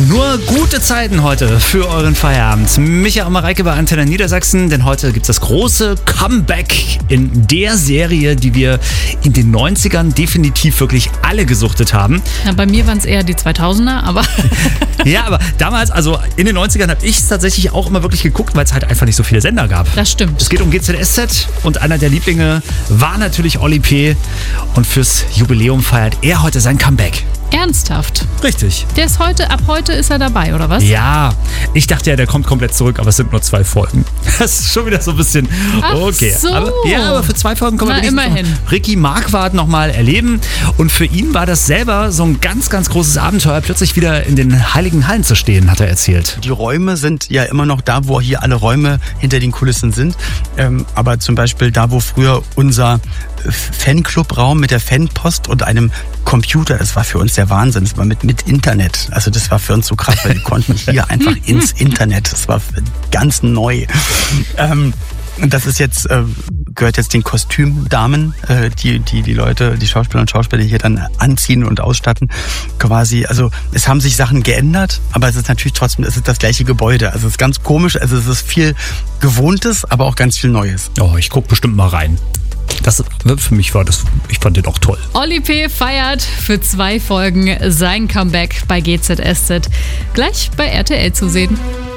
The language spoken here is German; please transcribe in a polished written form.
Nur gute Zeiten heute für euren Feierabend. Micha und Mareike bei Antenne Niedersachsen, denn heute gibt es das große Comeback in der Serie, die wir in den 90ern definitiv wirklich alle gesuchtet haben. Ja, bei mir waren es eher die 2000er, aber... Ja, aber damals, also in den 90ern habe ich es tatsächlich auch immer wirklich geguckt, weil es halt einfach nicht so viele Sender gab. Das stimmt. Es geht um GZSZ und einer der Lieblinge war natürlich Oli P. Und fürs Jubiläum feiert er heute sein Comeback. Ernsthaft? Richtig. Ab heute ist er dabei, oder was? Ja, ich dachte ja, der kommt komplett zurück, aber es sind nur 2 Folgen. Das ist schon wieder so ein bisschen okay. Ach so. Aber für 2 Folgen können wir immerhin Ricky Marquardt nochmal erleben. Und für ihn war das selber so ein ganz, ganz großes Abenteuer, plötzlich wieder in den heiligen Hallen zu stehen, hat er erzählt. Die Räume sind ja immer noch da, wo hier alle Räume hinter den Kulissen sind. Aber zum Beispiel da, wo früher unser Fanclub-Raum mit der Fanpost und einem Computer, das war für uns der Wahnsinn. Das war mit Internet. Also das war für uns so krass, weil wir konnten hier einfach ins Internet. Das war ganz neu. Und das ist jetzt, gehört jetzt den Kostümdamen, die Leute, die Schauspieler und Schauspieler hier dann anziehen und ausstatten. Quasi, also es haben sich Sachen geändert, aber es ist natürlich trotzdem, es ist das gleiche Gebäude. Also es ist ganz komisch, also es ist viel Gewohntes, aber auch ganz viel Neues. Oh, ich gucke bestimmt mal rein. Das für mich war das, ich fand den auch toll. Oli P. feiert für 2 Folgen sein Comeback bei GZSZ. Gleich bei RTL zu sehen.